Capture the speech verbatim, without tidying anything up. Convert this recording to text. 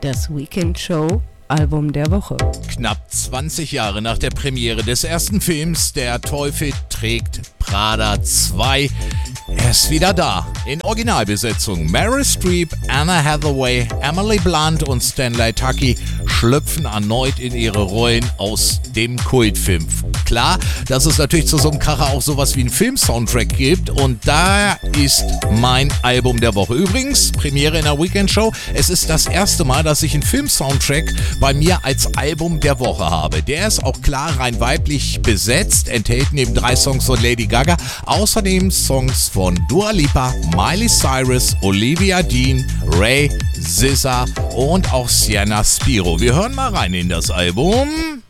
Das Weekend Show Album der Woche. Knapp zwanzig Jahre nach der Premiere des ersten Films Der Teufel trägt Prada zwei. Er ist wieder da. In Originalbesetzung. Meryl Streep, Anna Hathaway, Emily Blunt und Stanley Tucci schlüpfen erneut in ihre Rollen aus dem Kultfilm. Klar, dass es natürlich zu so einem Kracher auch sowas wie einen Film-Soundtrack gibt, und da ist mein Album der Woche. Übrigens, Premiere in der Weekend Show. Es ist das erste Mal, dass ich einen Film-Soundtrack bei mir als Album der Woche habe. Der ist auch klar rein weiblich besetzt, enthält neben drei Songs von Lady Gaga außerdem Songs von Dua Lipa, Miley Cyrus, Olivia Dean, Ray, S Z A und auch Sienna Spiro. Wir hören mal rein in das Album.